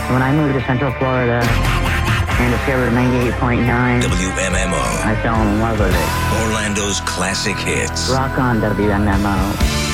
When I moved to Central Florida and discovered 98.9, WMMO. I fell in love with it. Orlando's classic hits. Rock on, WMMO.